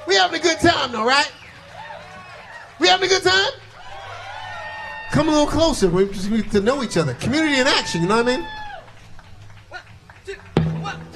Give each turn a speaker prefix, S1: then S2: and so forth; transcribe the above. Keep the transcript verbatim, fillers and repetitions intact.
S1: We having a good time though, right? We having a good time? Come a little closer. We just need to know each other. Community in action, you know what I mean?